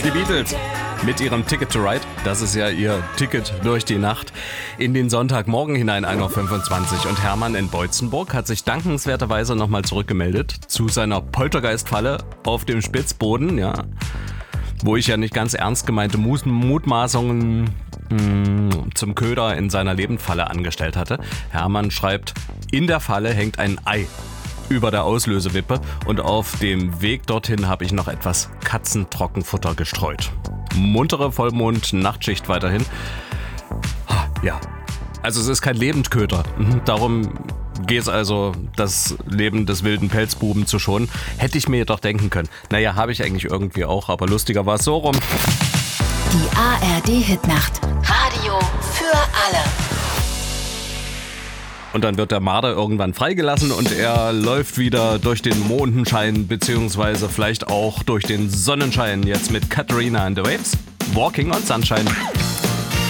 Die Beatles mit ihrem Ticket to Ride, das ist ja ihr Ticket durch die Nacht, in den Sonntagmorgen hinein 1.25 Uhr. Und Hermann in Beutzenburg hat sich dankenswerterweise nochmal zurückgemeldet zu seiner Poltergeistfalle auf dem Spitzboden, ja, wo ich ja nicht ganz ernst gemeinte Mutmaßungen zum Köder in seiner Lebendfalle angestellt hatte. Hermann schreibt, in der Falle hängt ein Ei über der Auslösewippe und auf dem Weg dorthin habe ich noch etwas Katzentrockenfutter gestreut. Muntere Vollmond-Nachtschicht weiterhin. Ja, also es ist kein Lebendköder. Darum geht es also, das Leben des wilden Pelzbuben zu schonen. Hätte ich mir jedoch denken können. Naja, habe ich eigentlich irgendwie auch, aber lustiger war es so rum. Die ARD-Hitnacht. Radio für alle. Und dann wird der Marder irgendwann freigelassen und er läuft wieder durch den Mondenschein beziehungsweise vielleicht auch durch den Sonnenschein. Jetzt mit Katharina and the Waves. Walking on Sunshine.